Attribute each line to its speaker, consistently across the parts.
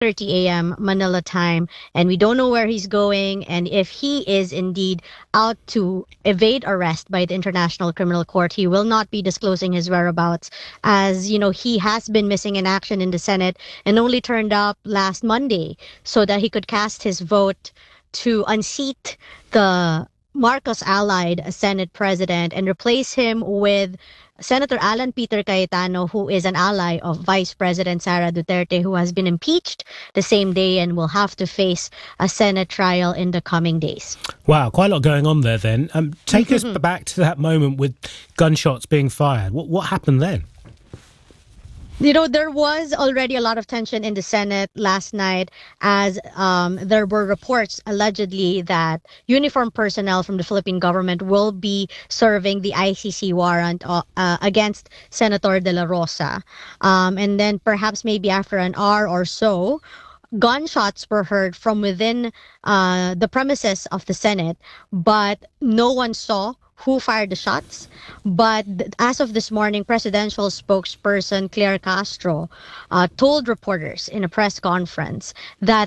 Speaker 1: 8:30 a.m. Manila time, and we don't know where he's going and if he is indeed out to evade arrest by the International Criminal Court. He will not be disclosing his whereabouts, as he has been missing in action in the Senate and only turned up last Monday so that he could cast his vote to unseat the Marcos allied Senate president and replace him with Senator Alan Peter Cayetano, who is an ally of Vice President Sara Duterte, who has been impeached the same day and will have to face a Senate trial in the coming days.
Speaker 2: Wow, quite a lot going on there then. Take us back to that moment with gunshots being fired. What happened then?
Speaker 1: There was already a lot of tension in the Senate last night as there were reports allegedly that uniformed personnel from the Philippine government will be serving the ICC warrant against Senator De La Rosa. And then perhaps maybe after an hour or so, gunshots were heard from within the premises of the Senate, but no one saw who fired the shots. But as of this morning, presidential spokesperson Claire Castro told reporters in a press conference that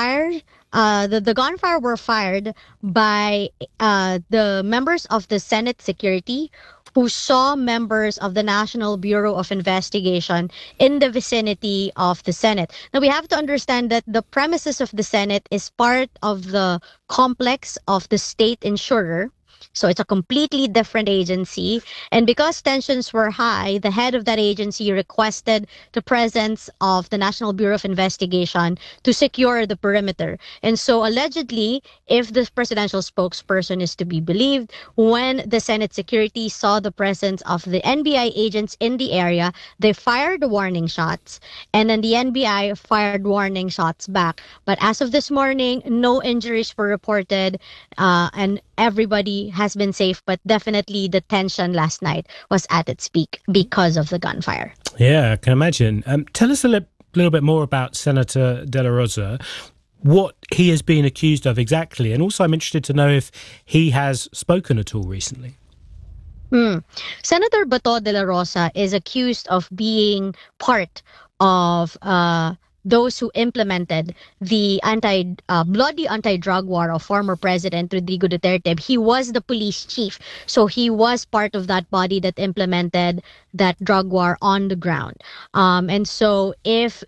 Speaker 1: the gunfire were fired by the members of the Senate security who saw members of the National Bureau of Investigation in the vicinity of the Senate. Now, we have to understand that the premises of the Senate is part of the complex of the state insurer. So it's a completely different agency. And because tensions were high, the head of that agency requested the presence of the National Bureau of Investigation to secure the perimeter. And so allegedly, if the presidential spokesperson is to be believed, when the Senate security saw the presence of the NBI agents in the area, they fired warning shots. And then the NBI fired warning shots back. But as of this morning, no injuries were reported, and everybody has been safe, but definitely the tension last night was at its peak because of the gunfire.
Speaker 2: Yeah, I can imagine. Tell us a little bit more about Senator De La Rosa, what he has been accused of exactly, and also I'm interested to know if he has spoken at all recently.
Speaker 1: Senator Bato De La Rosa is accused of being part of those who implemented the bloody anti-drug war of former President Rodrigo Duterte. He was the police chief, so he was part of that body that implemented that drug war on the ground. And so if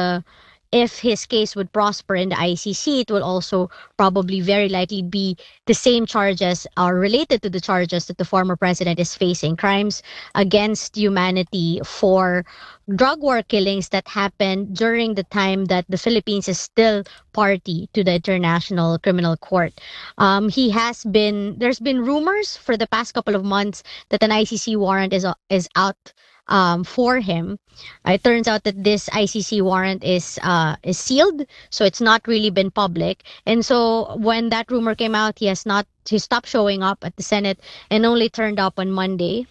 Speaker 1: his case would prosper in the ICC, it will also probably very likely be the same charges or related to the charges that the former president is facing, crimes against humanity for drug war killings that happened during the time that the Philippines is still party to the International Criminal Court. There's been rumors for the past couple of months that an ICC warrant is out for him. It turns out that this ICC warrant is sealed, so it's not really been public. And so when that rumor came out, he stopped showing up at the Senate and only turned up on Monday.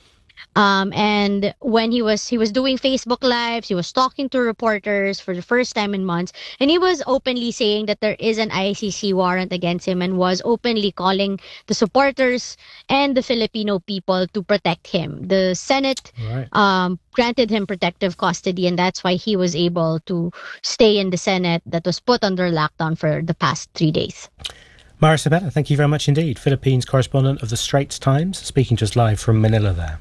Speaker 1: And when he was doing Facebook Lives, he was talking to reporters for the first time in months, and he was openly saying that there is an ICC warrant against him and was openly calling the supporters and the Filipino people to protect him. The Senate granted him protective custody, and that's why he was able to stay in the Senate that was put under lockdown for the past 3 days.
Speaker 2: Mara Sabella, thank you very much indeed. Philippines correspondent of the Straits Times, speaking just live from Manila there.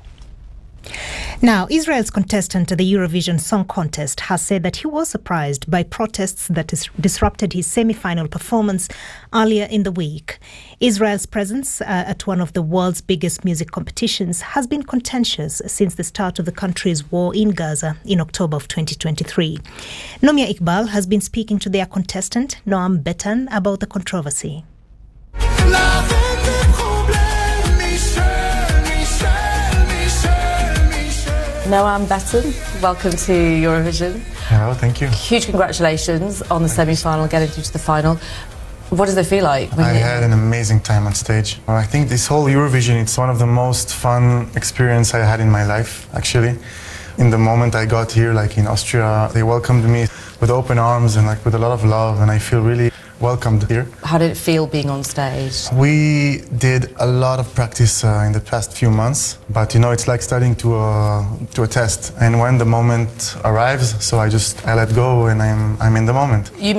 Speaker 3: Now, Israel's contestant to the Eurovision Song Contest has said that he was surprised by protests that disrupted his semi-final performance earlier in the week. Israel's presence at one of the world's biggest music competitions has been contentious since the start of the country's war in Gaza in October of 2023. Nomia Iqbal has been speaking to their contestant, Noam Betan, about the controversy.
Speaker 4: Noam Betan, welcome to Eurovision.
Speaker 5: Oh, thank you.
Speaker 4: Huge congratulations on the semi-final, getting through to the final. What does it feel like?
Speaker 5: I had an amazing time on stage. I think this whole Eurovision, it's one of the most fun experience I had in my life, actually. in the moment I got here, like in Austria, they welcomed me with open arms and like with a lot of love, and I feel really welcomed here.
Speaker 4: How did it feel being on stage?
Speaker 5: We did a lot of practice in the past few months, but you know, it's like starting to a test, and when the moment arrives, so I let go and I'm in the moment.
Speaker 4: You